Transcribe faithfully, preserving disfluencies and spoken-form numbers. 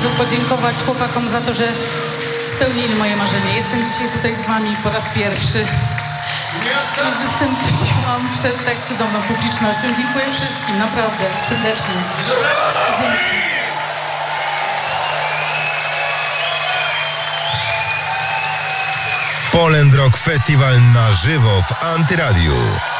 bardzo podziękować chłopakom za to, że spełnili moje marzenie. Jestem dzisiaj tutaj z wami po raz pierwszy. Wystąpiłam przed tak cudowną publicznością. Dziękuję wszystkim, naprawdę, serdecznie. Dzięki. Poland Rock Festival na żywo w Antyradiu.